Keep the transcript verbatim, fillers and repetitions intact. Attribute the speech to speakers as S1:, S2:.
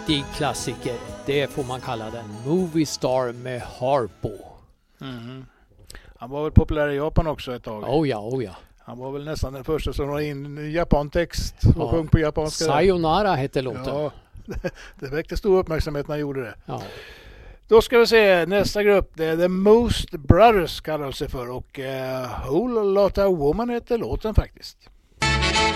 S1: riktig klassiker. Det får man kalla den. Movie Star med Harpo.
S2: Mm. Han var väl populär i Japan också ett tag.
S1: Oh ja, oh ja.
S2: Han var väl nästan den första som la in japantext och
S1: Ja.
S2: sjöng på japanska.
S1: Sayonara hette låten.
S2: Ja, det väckte stor uppmärksamhet när han gjorde det.
S1: Ja.
S2: Då ska vi se nästa grupp. Det är The Most Brothers kallar sig för. Och uh, Whole Lotta Woman heter låten faktiskt.